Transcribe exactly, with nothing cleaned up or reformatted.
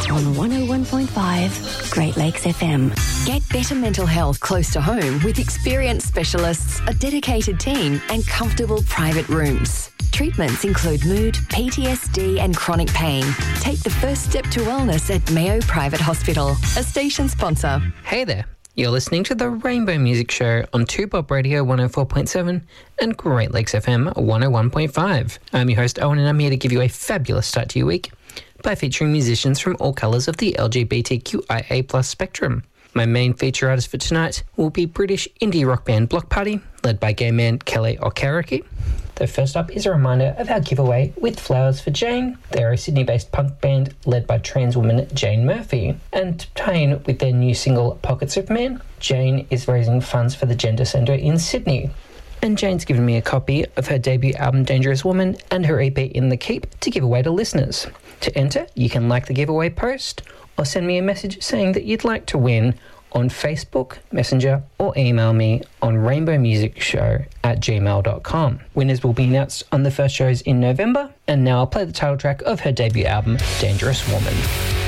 on one oh one point five Great Lakes F M. Get better mental health close to home with experienced specialists, a dedicated team and comfortable private rooms. Treatments include mood, P T S D and chronic pain. Take the first step to wellness at Mayo Private Hospital, a station sponsor. Hey there. You're listening to the Rainbow Music Show on two Bob Radio one oh four point seven and Great Lakes F M one oh one point five. I'm your host Owen and I'm here to give you a fabulous start to your week by featuring musicians from all colours of the L G B T Q I A plus spectrum. My main feature artist for tonight will be British indie rock band Block Party, led by gay man Kelly O'Carrickey. So first up is a reminder of our giveaway with Flowers for Jane. They're a Sydney-based punk band led by trans woman Jane Murphy. And tying with their new single Pocket Superman, Jane is raising funds for the Gender Centre in Sydney. And Jane's given me a copy of her debut album Dangerous Woman and her E P In the Keep to give away to listeners. To enter, you can like the giveaway post or send me a message saying that you'd like to win on Facebook, Messenger, or email me on rainbowmusicshow at gmail dot com. Winners will be announced on the first shows in November, and now I'll play the title track of her debut album, Dangerous Woman.